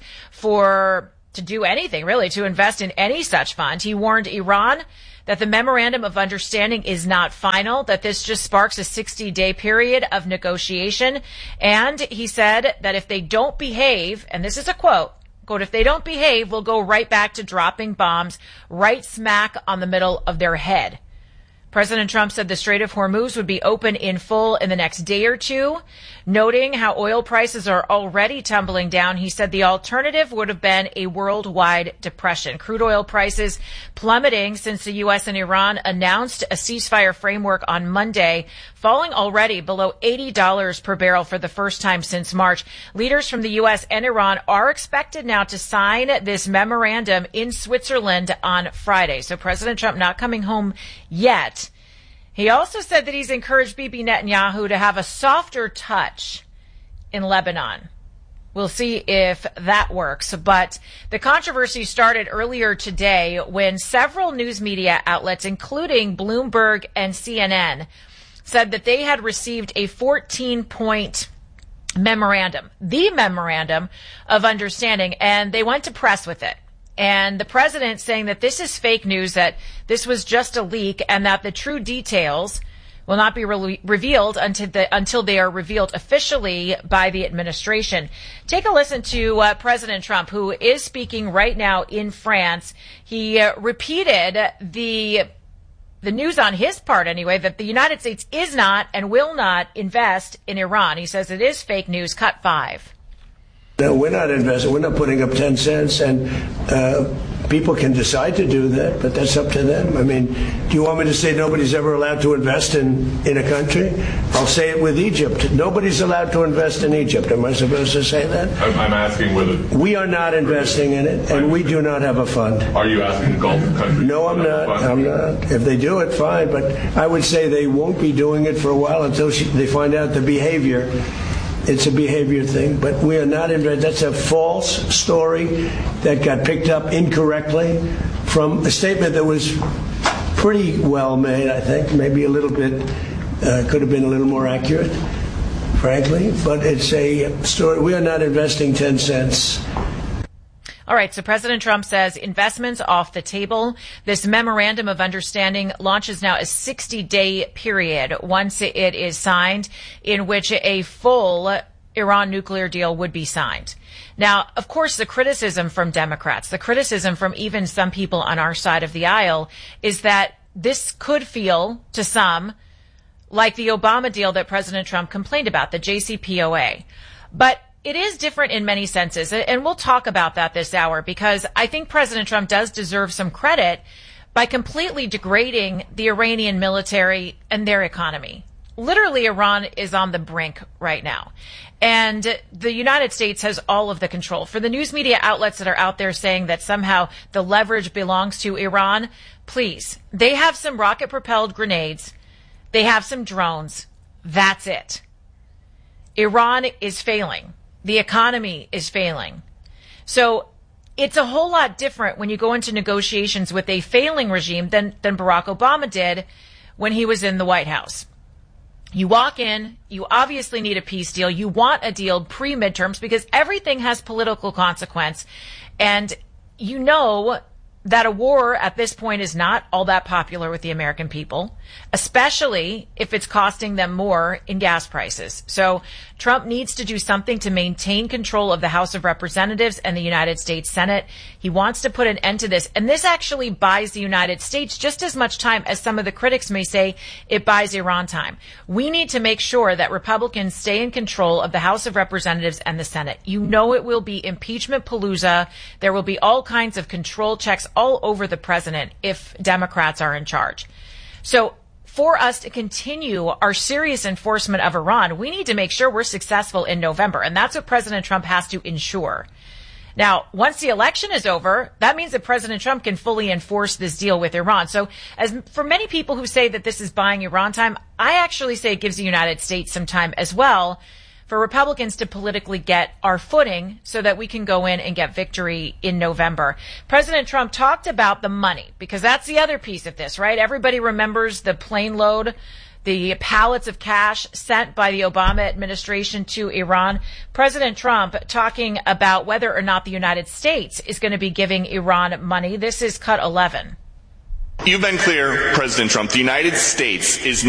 Speaker 34: for to do anything, really, to invest in any such fund. He warned Iran that the memorandum of understanding is not final, that this just sparks a sixty-day period of negotiation. And he said that if they don't behave, and this is a quote, quote, if they don't behave, we'll go right back to dropping bombs right smack on the middle of their head. President Trump said the Strait of Hormuz would be open in full in the next day or two, noting how oil prices are already tumbling down. He said the alternative would have been a worldwide depression. Crude oil prices plummeting since the U S and Iran announced a ceasefire framework on Monday, falling already below eighty dollars per barrel for the first time since March. Leaders from the U S and Iran are expected now to sign this memorandum in Switzerland on Friday. So President Trump not coming home yet. He also said that he's encouraged Bibi Netanyahu to have a softer touch in Lebanon. We'll see if that works. But the controversy started earlier today when several news media outlets, including Bloomberg and C N N, said that they had received a fourteen-point memorandum, the memorandum of understanding, and they went to press with it. And the president saying that this is fake news, that this was just a leak, and that the true details will not be re- revealed until, the, until they are revealed officially by the administration. Take a listen to uh, President Trump, who is speaking right now in France. He uh, repeated the the news on his part, anyway, that the United States is not and will not invest in Iran. He says it is fake news. Cut five.
Speaker 2: No, we're not investing. We're not putting up ten cents, and uh, people can decide to do that, but that's up to them. I mean, do you want me to say nobody's ever allowed to invest in, in a country? I'll say it with Egypt. Nobody's allowed to invest in Egypt. Am I supposed to say that?
Speaker 4: I'm asking whether...
Speaker 2: We are not investing in it, and we do not have a fund.
Speaker 4: Are you asking the Gulf countries?
Speaker 2: No, I'm not. I'm not. If they do it, fine, but I would say they won't be doing it for a while until she, they find out the behavior. It's a behavior thing, but we are not in. That's a false story that got picked up incorrectly from a statement that was pretty well made, I think, maybe a little bit, uh, could have been a little more accurate, frankly, but it's a story. We are not investing ten cents.
Speaker 34: All right, so President Trump says investments off the table. This memorandum of understanding launches now a sixty-day period once it is signed, in which a full Iran nuclear deal would be signed. Now, of course, the criticism from Democrats, the criticism from even some people on our side of the aisle, is that this could feel to some like the Obama deal that President Trump complained about, the J C P O A. But it is different in many senses, and we'll talk about that this hour, because I think President Trump does deserve some credit by completely degrading the Iranian military and their economy. Literally, Iran is on the brink right now. And the United States has all of the control. For the news media outlets that are out there saying that somehow the leverage belongs to Iran, please, they have some rocket-propelled grenades. They have some drones. That's it. Iran is failing. The economy is failing. So it's a whole lot different when you go into negotiations with a failing regime than, than Barack Obama did when he was in the White House. You walk in, you obviously need a peace deal. You want a deal pre-midterms because everything has political consequence. And you know that a war at this point is not all that popular with the American people, especially if it's costing them more in gas prices. So Trump needs to do something to maintain control of the House of Representatives and the United States Senate. He wants to put an end to this. And this actually buys the United States just as much time as some of the critics may say it buys Iran time. We need to make sure that Republicans stay in control of the House of Representatives and the Senate. You know it will be impeachment palooza. There will be all kinds of control checks all over the president if Democrats are in charge. So for us to continue our serious enforcement of Iran, we need to make sure we're successful in November. And that's what President Trump has to ensure. Now, once the election is over, that means that President Trump can fully enforce this deal with Iran. So as for many people who say that this is buying Iran time, I actually say it gives the United States some time as well for Republicans to politically get our footing so that we can go in and get victory in November. President Trump talked about the money, because that's the other piece of this, right? Everybody remembers the plane load, the pallets of cash sent by the Obama administration to Iran. President Trump talking about whether or not the United States is going to be giving Iran money. This is cut eleven.
Speaker 5: You've been clear, President Trump, the United States is